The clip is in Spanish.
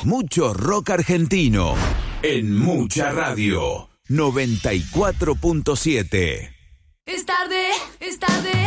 Mucho rock argentino en Mucha Radio 94.7. Es tarde, es tarde.